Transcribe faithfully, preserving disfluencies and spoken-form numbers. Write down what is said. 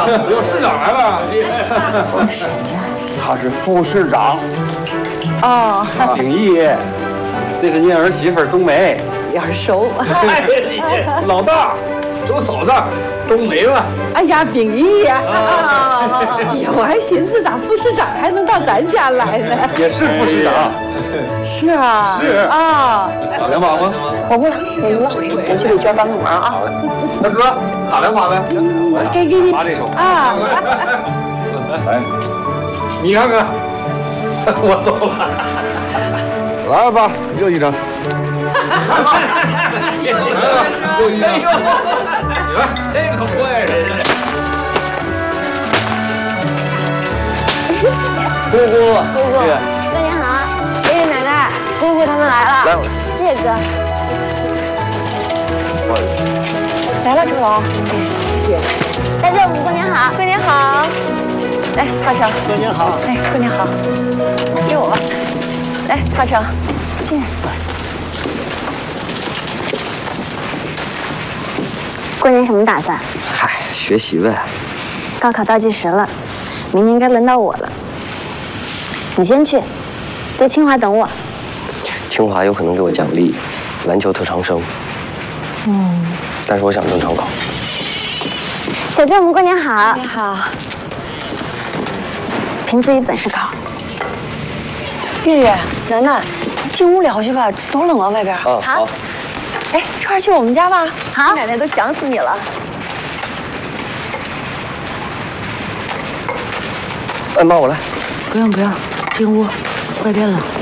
有市长来了。 谁呀？ 他是副市长。 哦， 秉义，这是您儿媳妇冬梅。 眼熟。 老大，周嫂子，冬梅嘛。 哎呀，秉义呀！哎呀，我还寻思咋副市长还能到咱家来呢？ 也是副市长。 是啊。 是啊。 打两把吗？ 我不了，没了，我去给娟帮个忙啊。 好嘞。大哥，打两把呗。 给给你。 打这手。 啊。 来，你看看，我走了。来吧，又一张。来吧，又一张。行，这个坏人。 姑姑， 姑姑，哥你好，爷爷奶奶，姑姑他们来了。 来，我来。 谢谢哥。 不好意思。 来了，周龙。大舅母，过年好！过年好！来，华成。 过年好。 哎，过年好。给我吧。来，华成，进来。过年什么打算？ 嗨，学习呗。 高考倒计时了，明年该轮到我了。你先去，在清华等我。 清华有可能给我奖励篮球特长生。 嗯。 但是我想正常考。 小舅母，过年好！ 你好。 凭自己本事考。 月月，楠楠，进屋聊去吧，多冷啊，外边。 嗯，好。 哎，这块去我们家吧。 好， 奶奶都想死你了。 哎妈，我来。 不用不用，进屋，外边冷。